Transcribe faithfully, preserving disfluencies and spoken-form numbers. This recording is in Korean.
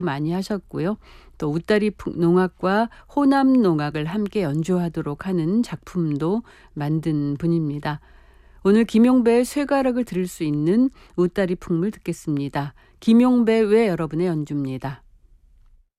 많이 하셨고요. 또 웃다리 농악과 호남 농악을 함께 연주하도록 하는 작품도 만든 분입니다. 오늘 김용배의 쇠가락을 들을 수 있는 웃다리 풍물 듣겠습니다. 김용배 외 여러분의 연주입니다.